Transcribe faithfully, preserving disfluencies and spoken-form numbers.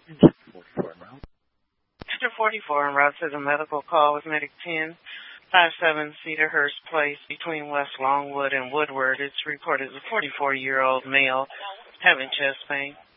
After forty-four en route to the medical call with Medic ten five seven Cedarhurst Place between West Longwood and Woodward. It's reported a forty-four-year-old male having chest pain.